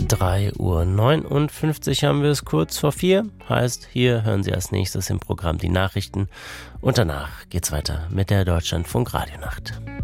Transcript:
3:59 Uhr haben wir es, kurz vor 4. Heißt, hier hören Sie als nächstes im Programm die Nachrichten und danach geht's weiter mit der Deutschlandfunk Radionacht.